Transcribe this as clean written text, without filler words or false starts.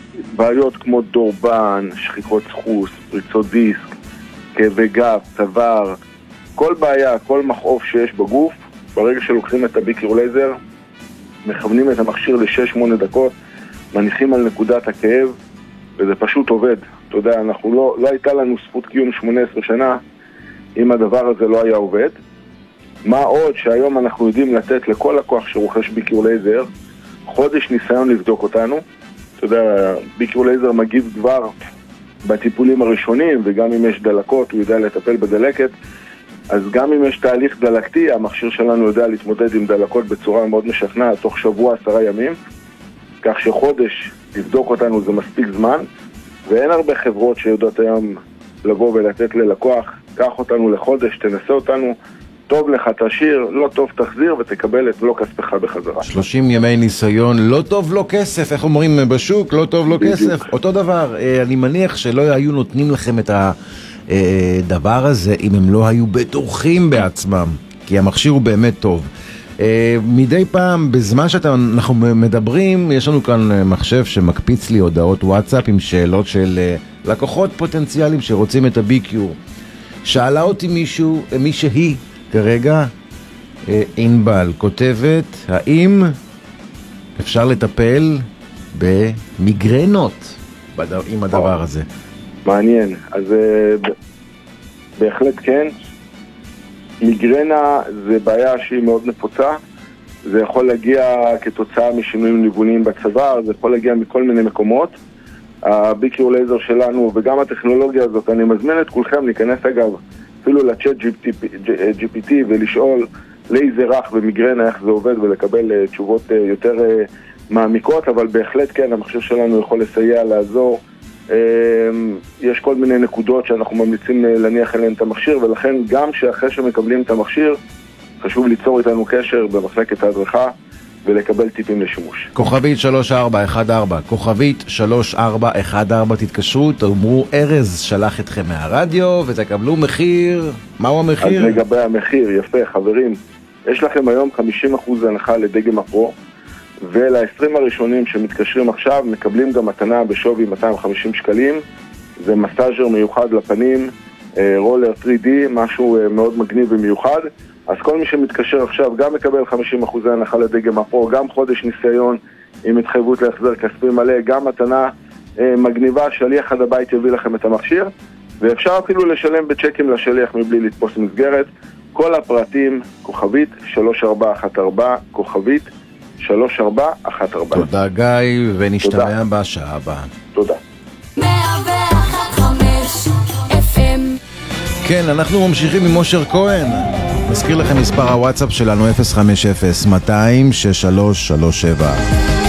בעיות כמו דורבן, שחיקות סחוס, פריצות דיסק, כאבי גב, צוואר, כל בעיה, כל מכאוב שיש בגוף, ברגע שלוקחים את הביקור לייזר, מכוונים את המכשיר ל-6-8 דקות, מניחים על נקודת הכאב, וזה פשוט עובד. אתה יודע, לא הייתה לנו זכות קיום 18 שנה, אם הדבר הזה לא היה עובד. מה עוד שהיום אנחנו יודעים לתת לכל לקוח שרוכש ביקור לייזר, חודש ניסיון לבדוק אותנו. אתה יודע, ביקור לייזר מגיב כבר בטיפולים הראשונים, וגם אם יש דלקות, הוא יודע לטפל בדלקת. אז גם אם יש תהליך דלקתי, המכשיר שלנו יודע להתמודד עם דלקות בצורה מאוד משכנעת, תוך שבוע 10 ימים, כך שחודש לבדוק אותנו זה מספיק זמן, ואין הרבה חברות שיודעות היום לבוא ולתת ללקוח, קח אותנו לחודש, תנסה אותנו, טוב לך תשאיר, לא טוב תחזיר ותקבל את מלוא כספך בחזרה. 30 ימי ניסיון, לא טוב לא כסף, איך אומרים בשוק, לא טוב לא כסף, אותו דבר. אני מניח שלא היו נותנים לכם את הדבר הזה אם הם לא היו בטוחים בעצמם, כי המכשיר הוא באמת טוב. מדי פעם, בזמן שאנחנו מדברים, יש לנו כאן מחשב שמקפיץ לי הודעות וואטסאפ עם שאלות של לקוחות פוטנציאליים שרוצים את הביקיור. שאלה אותי מישהי כרגע, אינבל, כותבת, האם אפשר לטפל במיגרנות עם הדבר הזה? מעניין, אז בהחלט כן. מיגרנה זה בעיה שהיא מאוד נפוצה, זה יכול להגיע כתוצאה משינויים ניווניים בצוואר, זה יכול להגיע מכל מיני מקומות. הביקור לייזר שלנו וגם הטכנולוגיה הזאת, אני מזמין את כולכם להיכנס אגב אפילו לצ'אט GPT ולשאול לייזר רך ומיגרנה איך זה עובד ולקבל תשובות יותר מעמיקות, אבל בהחלט כן, המכשיר שלנו יכול לסייע, לעזור. יש כל מיני נקודות שאנחנו ממליצים להניח אליהן את המכשיר, ולכן גם שאחרי שמקבלים את המכשיר חשוב ליצור איתנו קשר במחלקת ההדרכה ולקבל טיפים לשימוש. כוכבית 3414, כוכבית 3414, תתקשרו, תאמרו ארז שלח אתכם מהרדיו ותקבלו מחיר. מהו המחיר? אז לגבי המחיר, יפה חברים, יש לכם היום 50% הנחה לדגם הפרו, ול-20 הראשונים שמתקשרים עכשיו מקבלים גם מתנה בשווי 250 שקלים. זה מסאז'ר מיוחד לפנים, רולר 3D, משהו מאוד מגניב ומיוחד. אז כל מי שמתקשר עכשיו גם מקבל 50% הנחה לדגם הפרו, גם חודש ניסיון עם התחייבות להחזר כספי מלא, גם מתנה מגניבה, שליח עד הבית יביא לכם את המכשיר, ואפשר אפילו לשלם בצ'קים לשליח מבלי לתפוס מסגרת. כל הפרטים, כוכבית 3414, כוכבית 3414. תודה גיא, ונשתמע בשעה הבאה. תודה. 101.5 FM. כן, אנחנו ממשיכים עם מושר כהן. נזכיר לכם מספר הוואטסאפ שלנו 050-200-6337.